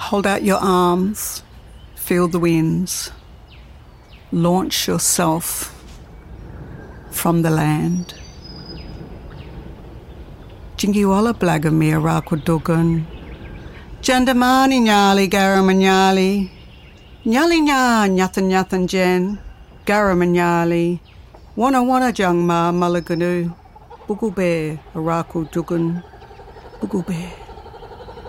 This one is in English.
Hold out your arms, feel the winds. Launch yourself from the land. Jingiwala Blagamir Rakudugun. Jandamani Nyali Garamanyali. Nyali Nya Nyathan Nyathan Jen. Garamanyali. Wana Wana Jangma Malaganu. Bugube Araku Dugun. Bugube.